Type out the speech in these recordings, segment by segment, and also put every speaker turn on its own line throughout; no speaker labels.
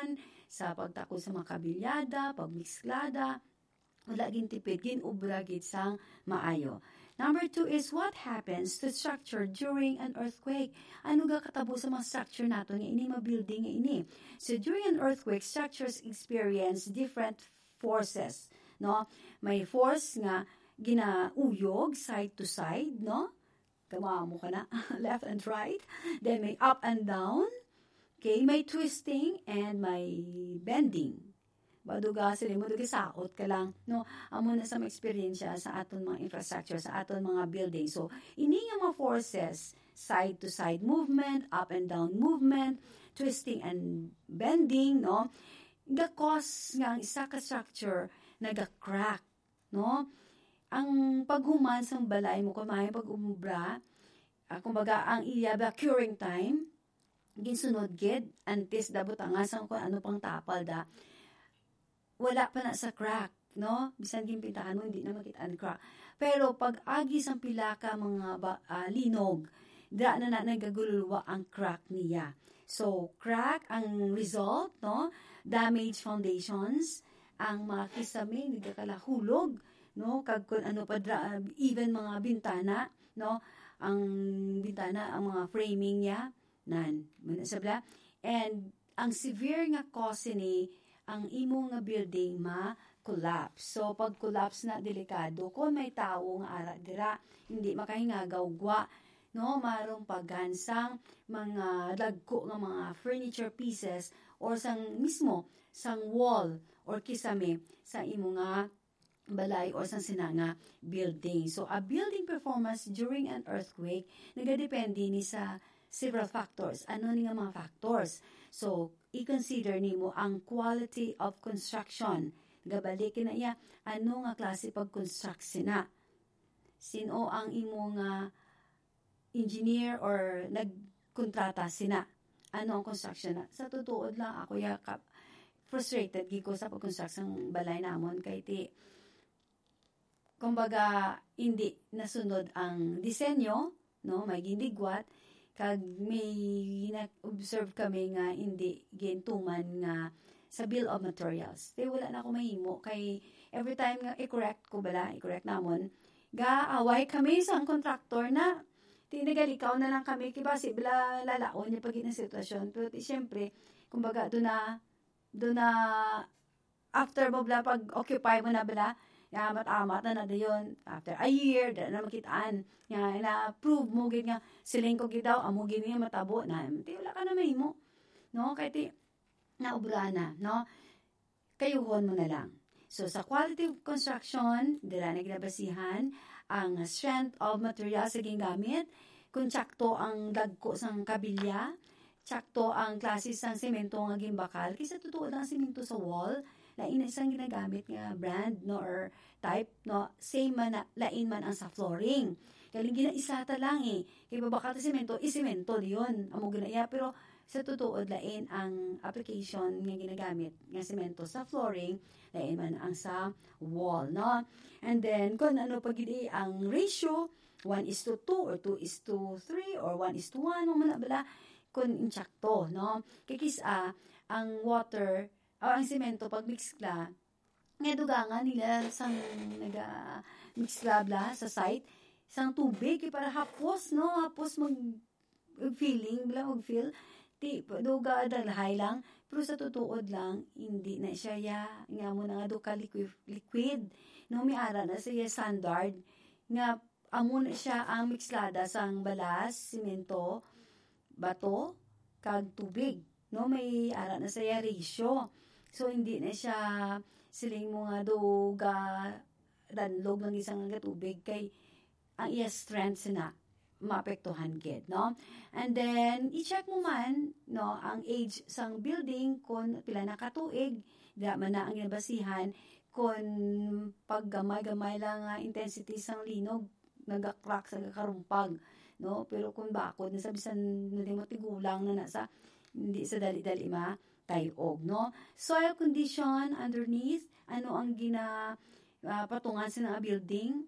foundation, sa pagtakod sa mga kabilyada, pagmiksklada, wala gin tipid, gin ubra gid sang maayo. Number 2 is what happens to structure during an earthquake. Ano ga katabo sa mga structure nato nga ini, mga building nga ini. So during an earthquake, structures experience different forces, no? May force nga ginauyog side to side, no? Kamamo ka na, left and right. Then may up and down. Okay, may twisting and may bending. Baduga sila mo, duga saot ka lang. No? Amo na sa mga experience sa aton mga infrastructure, sa aton mga building. So, ini nga mga forces, side to side movement, up and down movement, twisting and bending, no? Ga-cause nga ang isa ka structure naga-crack, no? Ang paghuman sang balay mo, kamay pag-umubra, kumbaga, ang iyaba curing time, ginsunod gid, antes dabot ang asang kung ano pang tapal da, wala pa na sa crack, no? Bisan gimpintahan mo, hindi na makita ang crack. Pero pag agis ang pila ka mga linog, da na nagagululwa ang crack niya. So, crack ang result, no? Damaged foundations, ang mga kisame, nagkakalahulog, no? Kag kung ano pa, even mga bintana, no? Ang bintana, ang mga framing niya, sabla. And ang severe nga cause ni ang imo nga building ma-collapse. So, pag collapse na, delikado. Kung may tao nga ara dira, hindi makahingagaw-gwa, no? Marong pagansang mga dagko nga mga furniture pieces or sang mismo, sang wall or kisame sa imo nga balay or sang sinanga building. So, a building performance during an earthquake, nagadepende ni sa several factors. Ano ni nga mga factors? So, i-consider nimo ang quality of construction. Gabalikin na iya, ano nga klase pag-construct sina? Sino ang imo nga engineer or nagkontrata sina? Ano ang construction na? Sa tutuod lang, ako yakap, frustrated giko sa pag-construct ng balay namon kay ti, kumbaga, hindi nasunod ang disenyo, no? May gindigwat, kag may na-observe kami nga hindi gintuman nga sa bill of materials. Di wala na ako mahimo kay every time nga i-correct ko bala, i-correct namon, gaaway kami sa contractor na tinagalikaw na lang kami kibasi bila lalaon niya pag na sitwasyon. Pero siyempre, kumbaga doon na after mo bala pag occupy mo na bala, amat-amat na yun. After a year, da na makitaan. Nga, na-prove mo, gid nga, siling ko gid daw, amo gid nga matabo na. Di, wala ka na mahimo. No? Kaya ti, naubra na. No? Kayuhon mo na lang. So, sa quality of construction, dira na ginabasihan, ang strength of materials sa gingamit, kung tsakto ang dagko sang kabilya, tsakto ang klase sang semento nga gimbakal, kaysa totoo lang semento sa wall, lain isang ginagamit nga brand no or type no same man lain man ang sa flooring kaling ginaisata lang kay babakal ta semento isemento diyon amo ginaya pero sa tutuod lain ang application nga ginagamit nga semento sa flooring lain man ang sa wall no and then kun ano pagidi ang ratio 1:2 or 2:3 or 1:1 mo man bala kun insakto no kay kisa ang water ang semento pag mixla nga dugangan nila sang naga-mixla bla sa site sang tubig para hapos mag feeling bla mag feel ti duga dalhay lang pero sa tutuod lang hindi na siya nga mo na nga duka liquid no mi ara na siya standard nga amo na siya ang mixlada sang balas semento bato kag tubig no may ara na siya ratio. So, hindi na siya siling mga duga danlog ng isang tubig kay ang iya strength na maapektuhan gid, no? And then, i-check mo man, no, ang age sang building kung pila na katuig, da man na ang ginabasihan kung pag gamay-gamay lang intensity sang linog, nagaka-crack sa karumpag, no? Pero kung bakod, nasabisan na mo tigulang na nasa, hindi sa dali-dali tayog, no? Soil condition underneath, ano ang patungan sa mga building,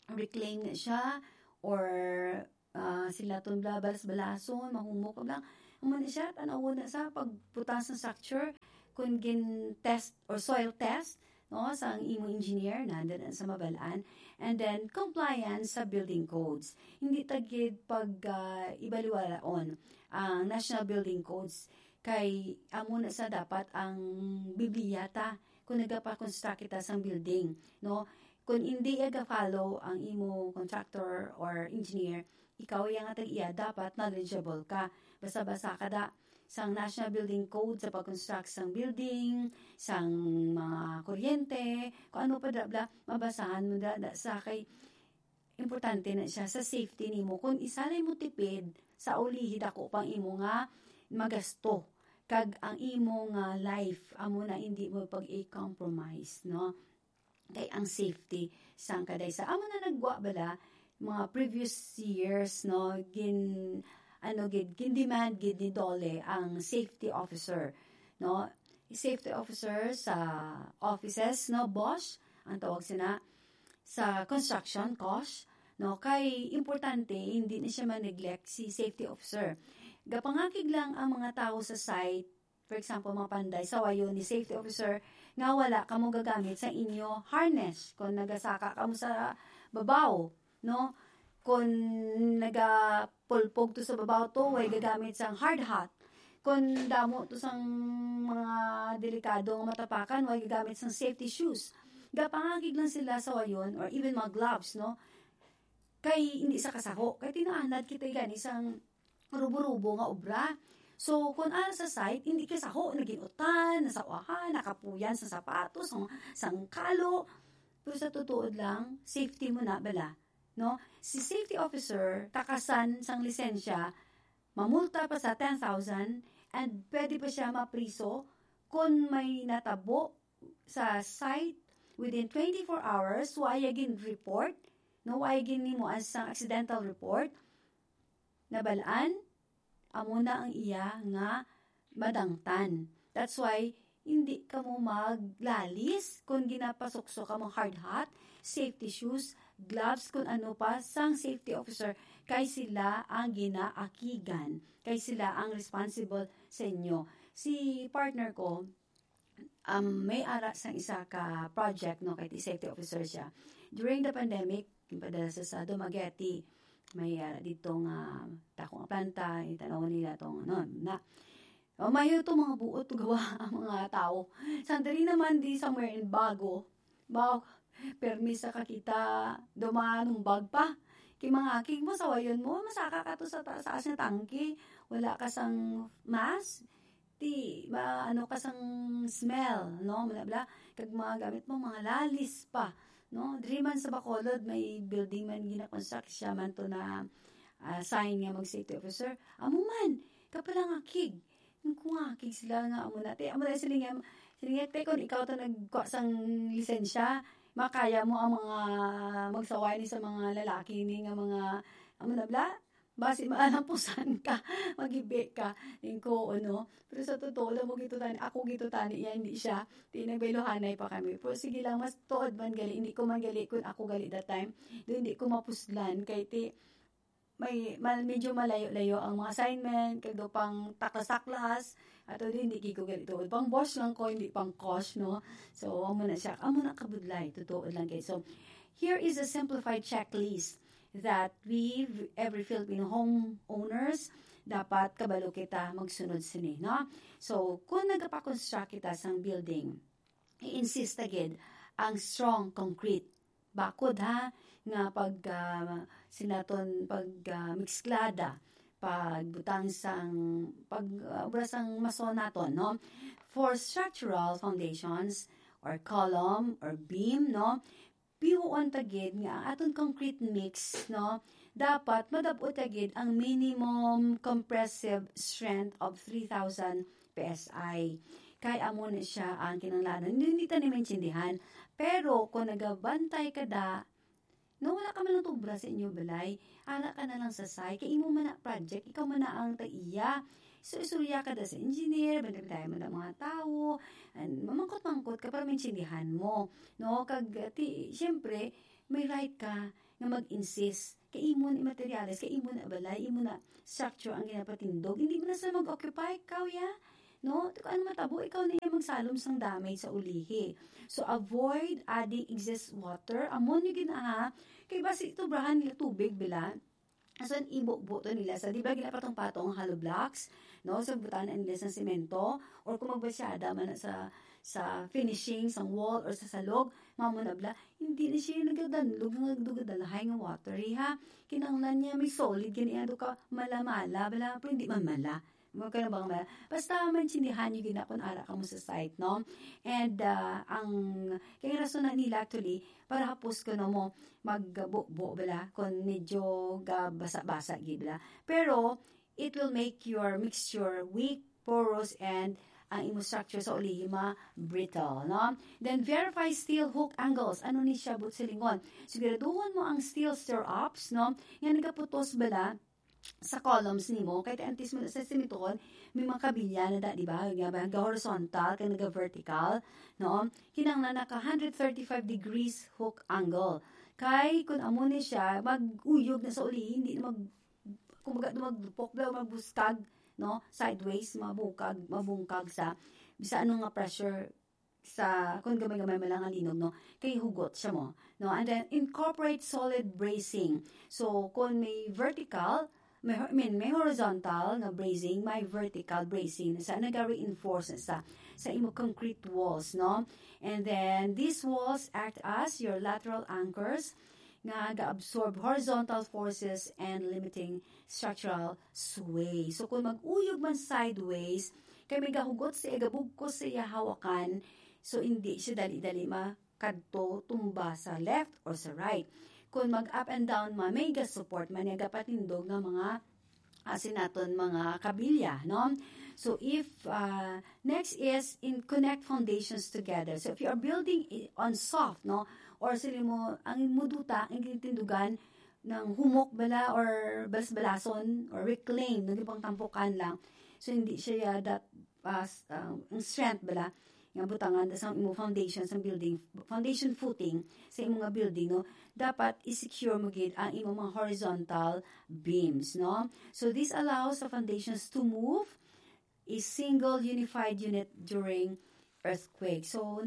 reclaim na siya, or sila itong balas-balason, mahumok lang, Amo na siya, tanaw na sa pagbutang sa structure, kung gin test or soil test, no, sa ang imo engineer, nandun sa mabalaan, and then compliance sa building codes. Hindi tagid pag ibaliwalaon ang National Building Codes, kay amo na sa dapat ang Biblia ta kung nagapa-construct kita sang building, no? Kung hindi follow ang imo contractor or engineer, ikaw yang atag iya dapat knowledgeable ka. Basta-basa ka da sang National Building Code sa pag-construct sang building, sang mga kuryente, kung ano pa bla, mabasahan mo da sa kay importante na siya sa safety nimo. Kung isalay mo tipid sa ulihid ako pang imo nga magasto kag ang imo nga life amo na hindi mo pag-i-compromise, no? Kay ang safety sang kaday sa amo na nagwa bala mga previous years, no, gin demand gid ni DOLE ang safety officer, no? Safety officer sa offices, no, BOSH ang tawag sina sa construction cost, no, kay importante hindi na siya ma-neglect si safety officer. Gapangakig lang ang mga tao sa site, for example, mga panday, sawayo ni safety officer, nga wala kamo gagamit sa inyo harness, kung nagasaka kamo sa babaw, no? Kung nagapulpog to sa babaw to, way gagamit sang hard hat. Kung damo to sang mga delikado nga matapakan, way gagamit sang safety shoes. Gapangagig lang sila sa wayon, or even mga gloves, no? Kay hindi sa kasako. Kay tinaanad kita gani sang rubo-rubo nga obra. So, kung ano sa site, hindi ka saho, naginutan, nasawahan, nakapuyan sa sapatos, sang kalo. Pero sa totoo lang, safety mo na bala. No? Si safety officer, takasan sang lisensya, mamulta pa sa 10,000 and pwede pa siya mapriso kung may natabo sa site within 24 hours, wayagin report, no, wayagin ni mo as sang accidental report, nabalaan, amo na ang iya nga madangtan. That's why, hindi ka mo maglalis kung ginapasokso ka mong hard hat, safety shoes, gloves, kung ano pa, sang safety officer, kay sila ang ginaakigan, kay sila ang responsible sa inyo. Si partner ko, may ara sang isa ka project, no, kay safety officer siya. During the pandemic, padala sa Dumaguete, may dito nga takong planta, itanaw nila itong na mayo ito mga buot gawa ang mga tao. Sandali naman di somewhere in Bago, permis sa kakita dumanong bag pa. Kay mga aking mo, sawayon mo, masaka ka to sa taas na tangke, wala ka sang mask, ano ka sang smell, no, bla, kag mga gamit mo, mga lalis pa. No, diri man sa Bacolod may building man gina-construct siya man to na sign nga mag-safety officer. Amo man kapalang akig. Kung akig sila nga amo na sila nga kon ikaw to nagkuha sang lisensya, makaya mo ang mga magsaway ni sa mga lalaki ni nga mga amo na bla basi maalampusan ka, magibe ka, ko ano. Pero sa totoo lang mo gito tani, ako gito tani, yan hindi siya, nagbaylohanay pa kami. Pero sige lang, mas tuod man gali, hindi ko man gali kung ako gali that time, hindi ko mapuslan, kay medyo malayo-layo ang mga assignment, kag do pang taklas-taklas, at hindi ko gali tuod. Pang boss lang ko, hindi pang cost, no? So, amo na siya, amo na kabudlay, totoo lang kay. So, here is a simplified checklist that every Filipino homeowners dapat kabalo kita magsunod sini, no? So, kung nagapa-construct kita sang building, i-insist agad ang strong concrete. Bakod ha, nga pag sinaton mixklada, pagbutang sang obra sang mason naton, no? For structural foundations or column or beam, no? Piuon tagid nga aton concrete mix, no, dapat madabot tagid ang minimum compressive strength of 3,000 PSI. Kay amo na siya ang kinanglanon. Hindi ta ni maintindihan. Pero kung nagabantay ka da, no, wala ka man lang tubra sa inyo balay, ala ka na lang sa site, kay imo man na project, ikaw man na ang taiya, So, isurya ka da sa engineer, banda mo na mga tao, and mamangkot-mangkot ka para maintindihan mo. No? Siyempre, may right ka nga mag-insist. Kay imo na materials, kay imo na balay, imo na structure ang ginapatindog. Hindi mo na sa mag-occupy, ikaw ya. No? Kung ano matabo, ikaw na yung magsalom sang damay sa ulihi. So, avoid adding excess water. Amon yung ginaha, kay basi ito brahan nila tubig, bila. So, ibo-boto nila sa, di ba, ginapatong-patong hollow blocks, no? So, butaan nila sa semento, or kung magbasyada man sa finishing, sa wall, or sa salog, mamunabla, hindi na siya nagdadanlog, nagdugadalahay ng water, ha? Kinanglan niya, may solid, ganyan, ka malamala, bala, pero hindi man mala. Magkano bang mala? Basta maintindihan nyo gina kung ara ka mo sa site, no? And, kaya rason na nila, actually, para hapos ko na mo, magbo bala, kung medyo basa-basa, gibla. Pero, it will make your mixture weak, porous, and ang imo structure sa ulihima brittle, no? Then, verify steel hook angles. Ano ni siya but silingon? Siguraduhan mo ang steel stir-ups, no? Yan nagaputos bala, sa columns nimo kay antis mo sa simentohon may mga kabilya na da di ba nga horizontal kay naga vertical no kinahanglan naka 135 degrees hook angle kay kun amo ni siya maguyog na sa uli hindi na kumbaga magdupok daw magbuskag no sideways mabungkag sa bisa ano nga pressure sa kung gamay-gamay mo lang ang linog no kay hugot siya mo no and then incorporate solid bracing so kung may vertical may horizontal na bracing, may vertical bracing sa naga-reinforce sa imo concrete walls, no? And then, these walls act as your lateral anchors nga ga-absorb horizontal forces and limiting structural sway. So, kung mag-uyog man sideways, kay may gahugot siya, gabugkos siya hawakan, so hindi siya dali-dali makadto tumba sa left or sa right. Kung mag-up and down may support man nga patindog nga mga sinaton mga kabilya, no? So if next is in connect foundations together. So if you are building on soft, no, or sila mo ang muduta ang tindugan ng humok bala or balason or reclaim ng ibang tampukan lang. So hindi siya that ang strength bala nga butangan sa imo foundation sa building foundation footing sa imo nga building no dapat i-secure mo gid ang imo mga horizontal beams no so this allows the foundations to move a single unified unit during earthquake so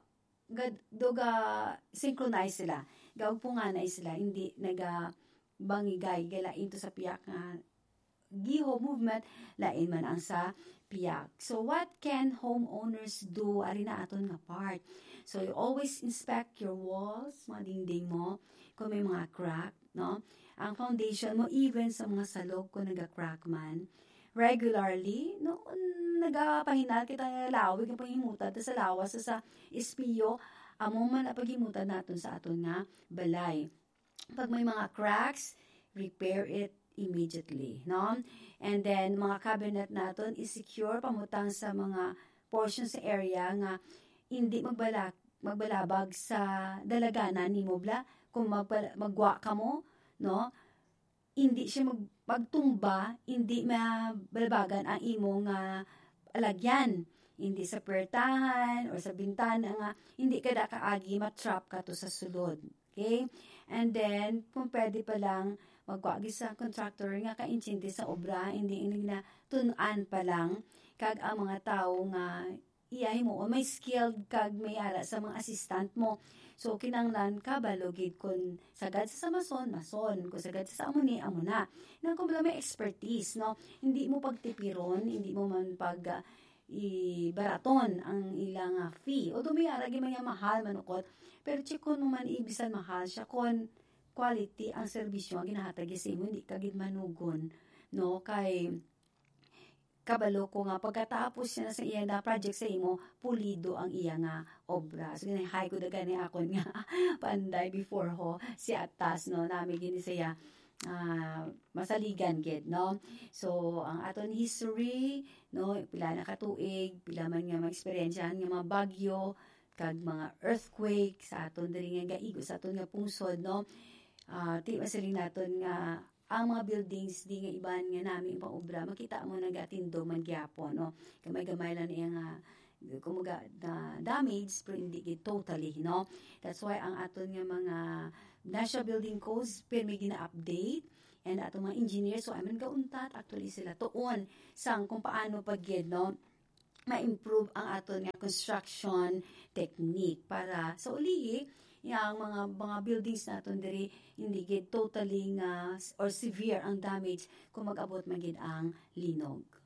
synchronize sila gawpunganay sila hindi bangigay gala into sa piyak nga giho movement lain man ang sa piyak. So, what can homeowners do? Ari na aton nga part. So, you always inspect your walls, mga dingding mo, kung may mga crack, no? Ang foundation mo, even sa mga salog, kung naga-crack man, regularly, no? Nagapahinal kita lawig ang pangimutan, sa lawas, sa espiyo, amo man ang pagimutan natin sa aton nga balay. Pag may mga cracks, repair it immediately, no? And then, mga cabinet natin is-secure pamutang sa mga portions sa area nga hindi magbalabag sa dalaganan ni Mobla. Kung magwa ka mo, no? Hindi siya magtumba, hindi mabalabagan ang imong alagyan. Hindi sa pertahan or sa bintana nga, hindi ka da kaagi matrap ka to sa sulod. Okay? And then, kung pwede pa lang, magwagi sa contractor nga kaintindi sa obra, hindi na tunan pa lang, kag ang mga tao nga iyahin mo, o may skilled kag may ara sa mga assistant mo. So, kinanglan ka balogid kung sagad sa mason, kung sagad sa amuni, amuna. Nang kung may expertise, no? Hindi mo pagtipiron, hindi mo man ibaraton ang ilang fee. O dumiyara, gimanya mahal manukot, pero chikon mo man ibisan mahal siya, kung quality ang serbisyo ang ginahatagi sa imo, hindi kagid manugon, no? Kay kabalo ko nga, pagkatapos siya na sa iya na project sa imo, pulido ang iya nga obra. So, ginahay ko na gani ako nga panday before ho, si atas, no? Nami gini siya, masaligan gid, no? So, ang aton history, no? Pila na katuig, pila man nga ma-experiensyahan nga mga bagyo, kag mga earthquake, sa aton diri nga gaigo, sa aton nga pungsod, no? Di masaling naton nga ang mga buildings di nga iban nga namin pang-obra, makita mo nagatindo man gyapon, no? Gamay-gamay lang niya nga kumuga na damage pero hindi gid totally, no? That's why ang aton nga mga National Building Codes pero may gina-update and atong mga engineers so amin kauntat actually sila tuon sang kung paano pagid, no, ma-improve ang aton nga construction technique para sa uli yung mga buildings naton diri hindi gid totally nga or severe ang damage kung mag-abot magid ang linog.